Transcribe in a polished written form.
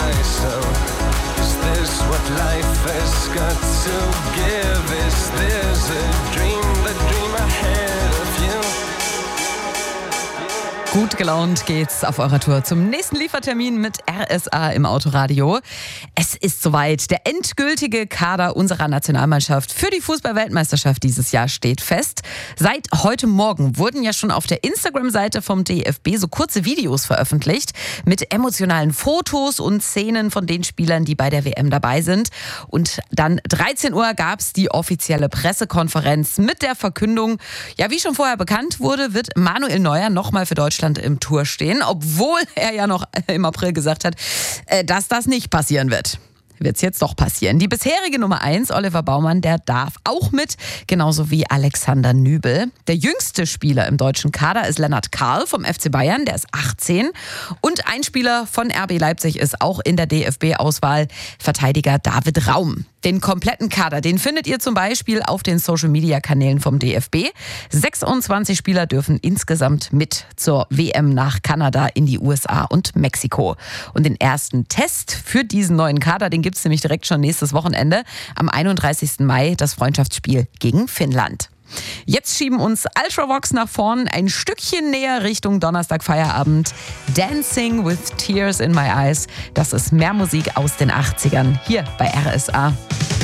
So is this what life has got to give? Is this a dream, the dream ahead of you? Gut gelaunt geht's auf eurer Tour zum nächsten Liefertermin mit RSA im Autoradio. Es ist soweit. Der endgültige Kader unserer Nationalmannschaft für die Fußball-Weltmeisterschaft dieses Jahr steht fest. Seit heute Morgen wurden ja schon auf der Instagram-Seite vom DFB so kurze Videos veröffentlicht mit emotionalen Fotos und Szenen von den Spielern, die bei der WM dabei sind. Und dann 13 Uhr gab's die offizielle Pressekonferenz mit der Verkündung. Ja, wie schon vorher bekannt wurde, wird Manuel Neuer nochmal für Deutschland im Tour stehen, obwohl er ja noch im April gesagt hat, dass das nicht passieren wird. Wird es jetzt doch passieren. Die bisherige Nummer 1, Oliver Baumann, der darf auch mit, genauso wie Alexander Nübel. Der jüngste Spieler im deutschen Kader ist Lennart Karl vom FC Bayern, der ist 18. Und ein Spieler von RB Leipzig ist auch in der DFB-Auswahl, Verteidiger David Raum. Den kompletten Kader, den findet ihr zum Beispiel auf den Social-Media-Kanälen vom DFB. 26 Spieler dürfen insgesamt mit zur WM nach Kanada, in die USA und Mexiko. Und den ersten Test für diesen neuen Kader, den gibt es nämlich direkt schon nächstes Wochenende. Am 31. Mai das Freundschaftsspiel gegen Finnland. Jetzt schieben uns Ultravox nach vorn ein Stückchen näher Richtung Donnerstag-Feierabend. Dancing with Tears in My Eyes. Das ist mehr Musik aus den 80ern hier bei RSA.